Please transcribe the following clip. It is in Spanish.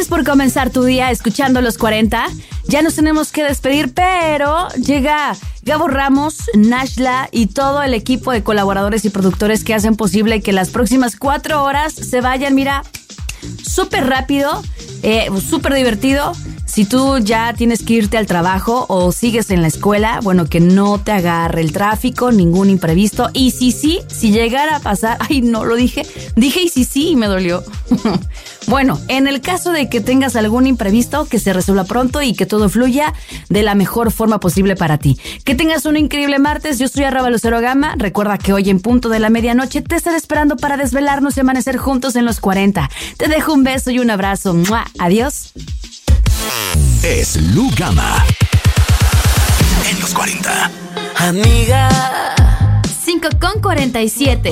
Gracias por comenzar tu día escuchando Los 40. Ya nos tenemos que despedir, pero llega Gabo Ramos, Nashla y todo el equipo de colaboradores y productores que hacen posible que las próximas 4 horas se vayan, mira, súper rápido, súper divertido. Si tú ya tienes que irte al trabajo o sigues en la escuela, bueno, que no te agarre el tráfico, ningún imprevisto. Y si llegara a pasar, ay, no lo dije y sí, me dolió. Bueno, en el caso de que tengas algún imprevisto, que se resuelva pronto y que todo fluya de la mejor forma posible para ti. Que tengas un increíble martes. Yo soy @LuceroGama. Recuerda que hoy en punto de la medianoche te estaré esperando para desvelarnos y amanecer juntos en Los 40. Te dejo un beso y un abrazo. ¡Mua! Adiós. Es Lu Gama en Los 40. Amiga. 5:47.